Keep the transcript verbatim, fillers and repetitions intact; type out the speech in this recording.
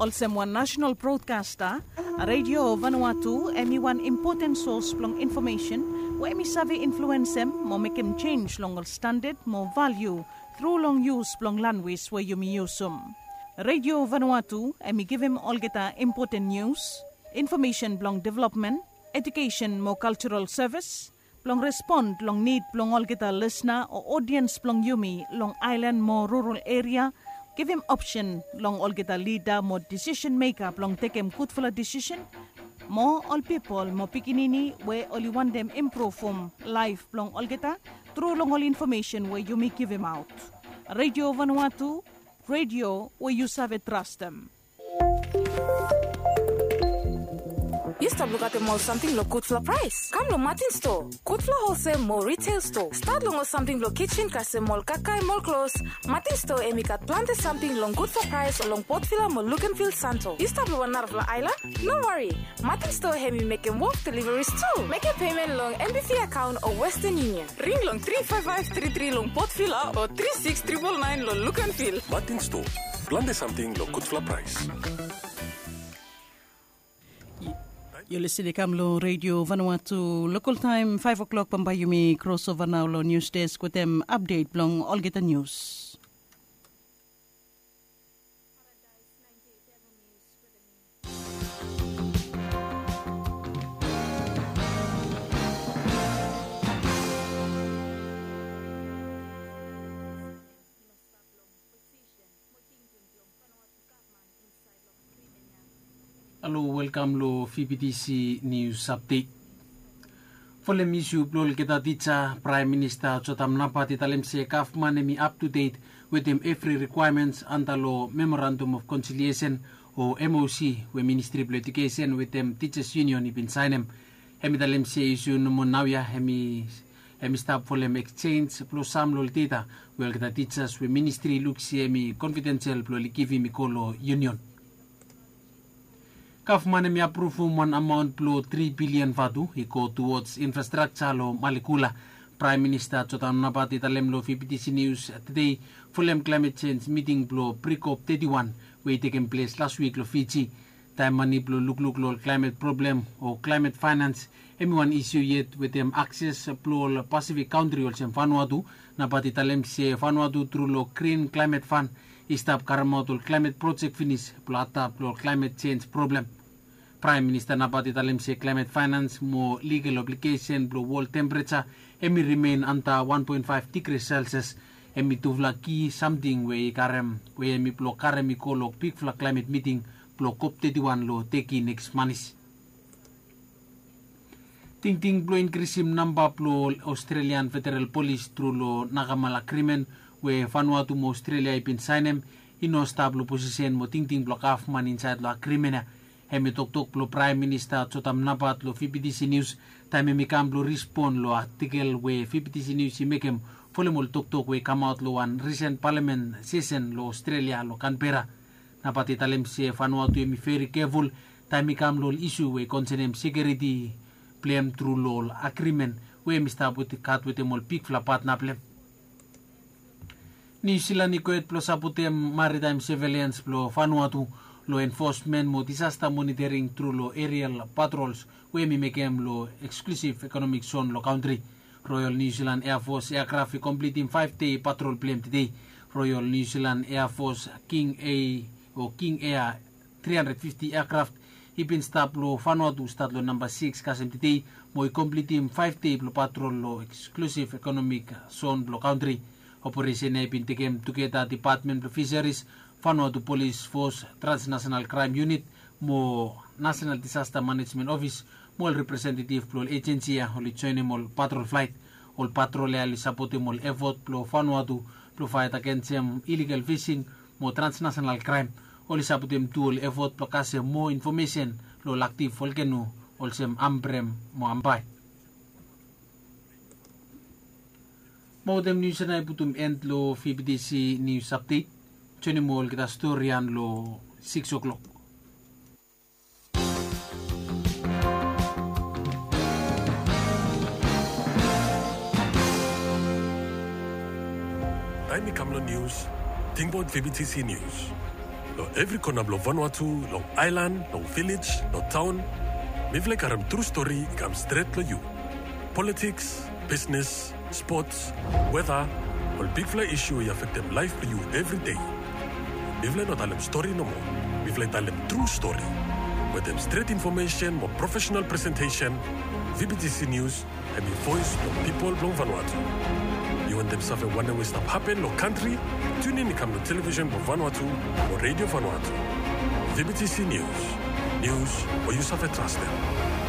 Also one national broadcaster, Radio Vanuatu, emi one important source plong information, wo emi sabi influence em, mo make em change long standard, mo value, through long use plong language where you mi use um. Radio Vanuatu, emi give him all geta important news, information plong development, education mo cultural service, plong respond long need plong all geta listener or audience plong yumi long island mo rural area, give him option long all geta leader mo decision maker plong take him good for a decision, mo all people mo pikinini where only want them improve from life plong all geta through long all information where you may give him out. Radio Vanuatu, radio where you serve trust them. You stop look at the mall something look good for price. Come to Martin Store. Good for wholesale mall retail store. Start long or something lo kitchen kase mall kakai mall clothes. Martin Store emikat planted something long good for price or long port filler mall look and feel santo. You stop lo one la island? No worry. Martin Store hemi make them walk deliveries too. Make a payment long M B F account or Western Union. Ring long three five five three three long port filler or three six nine nine nine long look and feel. Martin Store. Planted something lo good for price. You're listening to Radio Vanuatu. Local time, five o'clock, Pambayumi, crossover now, lo news desk with them update, long all get the news. Hello, welcome to V P T C News Update. Folem issue plol kita teacher Prime Minister Chotam Napati Talemse Kaufman emi up to date with them every requirements under law Memorandum of Conciliation or M O C with Ministry of Education with them Teachers Union ibin signem. Hemi Talemse issue numon nawya hemi hemi stop folem exchange plus sam lol data well kita teachers with Ministry luksi emi confidential plol kivi mikolo union. Kaufman emi approve one amount plo three billion vatu iko towards infrastructure lo Malikula. Prime Minister Chotam Napati talem lo V P T C News today fulem climate change meeting plo pre-COP thirty-one we taken place last week lo Fiji. Time mani plo look look lo climate problem or climate finance emi one issue yet with them access plo Pacific country also Vanuatu. Napati talem se Vanuatu through lo Green Climate Fund istap karamatul climate project finish plata plo climate change problem. Prime Minister Napati talem se climate finance mo legal obligation plo world temperature emi remain anta one point five degrees Celsius emi tuvla ki something we karem we emi plo karem ikolo big fla climate meeting plo COP thirty-one lo teki next month. Ting ting plo increase number plo Australian Federal Police through lo nagamal agreement we Vanuatu mo Australia ipin signem ino stable position mo ting ting block off man inside lo agreement hemi tok tok lo Prime Minister Chotam Napat lo V P T C News time mi kam lo respond lo article we V P T C News imekem folemol tok tok we come out lo one recent parliament session lo Australia lo Canberra napati talem se Vanuatu emi very careful time mi kam lo issue we concern security blame through lo agreement we mi stop with kat with mol pick flapat na blame New Zealand ikoet plus aputem maritime surveillance plo Vanuatu lo enforcement mo disaster monitoring through lo aerial patrols we mi mekem lo exclusive economic zone lo country. Royal New Zealand Air Force aircraft completing five day patrol plane today. Royal New Zealand Air Force King A or King Air three fifty aircraft ipin stop lo Vanuatu start lo number six kasem today mo completing five day lo patrol lo exclusive economic zone lo country. Operation ay pintikem together Department of Fisheries, Vanuatu Police Force, Transnational Crime Unit, mo National Disaster Management Office, mo representative plo agency ya holi join mo patrol flight, ol patrol ya li support mo effort plo Vanuatu plo fight against illegal fishing, mo transnational crime, ol support em tool effort plo kasi mo information lo active volcano, ol sem ambrem mo ambay. Modem news na iputum end lo V P T C News Update. Chone mo kita storyan lo six o'clock. Time Kamlo News, Tingbot V P T C News. Lo every corner lo Vanuatu, lo island, lo village, lo town. Mivle karam true story ikam straight lo you. Politics, business, sports, weather, all big fly issue I affect them life for you every day. Mivle not alem story no more. Mivle talem true story. With them straight information, more professional presentation, V B T C News, and the voice of people from Vanuatu. You want them suffer wonder what stuff happen, no country? Tune in to come to television for Vanuatu or radio Vanuatu. V B T C News. News where you suffer trust them.